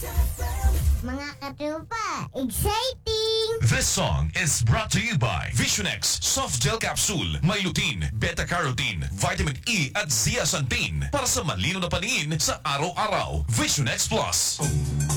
Mga katupa, exciting! This song is brought to you by Visionex Soft Gel Capsule. May lutein, beta-carotene, vitamin E at zeaxanthin para sa malino na paningin sa araw-araw. Visionex Plus.